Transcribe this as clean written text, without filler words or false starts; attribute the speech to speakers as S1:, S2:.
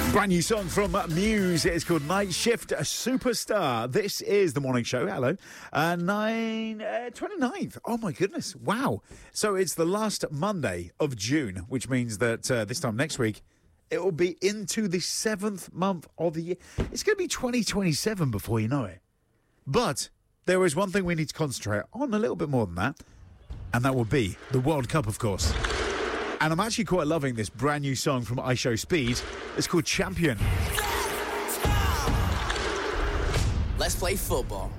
S1: Brand new song from Muse. It's called Night Shift Superstar. This is the morning show. Hello. 29th. Oh my goodness. Wow. So it's the last Monday of June, which means that this time next week, it will be into the 7th month of the year. It's going to be 2027 before you know it. But there is one thing we need to concentrate on a little bit more than that, and that will be the World Cup, of course. And I'm actually quite loving this brand new song from I Show Speed. It's called Champion.
S2: Let's play football.